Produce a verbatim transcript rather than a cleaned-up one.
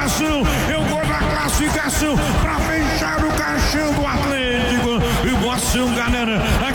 classificação. Eu vou na classificação pra fechar o caixão do Atlético. E moção, galera,